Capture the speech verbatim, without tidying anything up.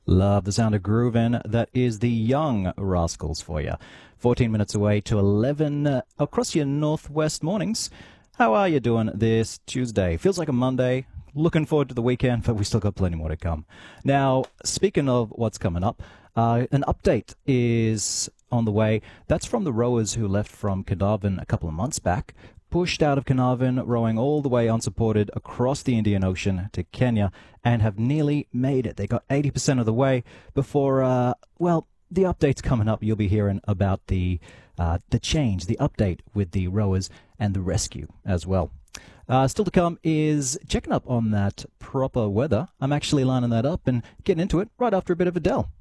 Love the sound of groovin'. That is the Young Rascals for you. fourteen minutes away to eleven uh, across your northwest mornings. How are you doing this Tuesday? Feels like a Monday. Looking forward to the weekend, but we still got plenty more to come. Now, speaking of what's coming up, uh, an update is on the way. That's from the rowers who left from Carnarvon a couple of months back, pushed out of Carnarvon, rowing all the way unsupported across the Indian Ocean to Kenya, and have nearly made it. They got eighty percent of the way before, uh, well, the update's coming up. You'll be hearing about the uh, the change, the update with the rowers and the rescue as well. Uh, still to come is checking up on that proper weather. I'm actually lining that up and getting into it right after a bit of Adele.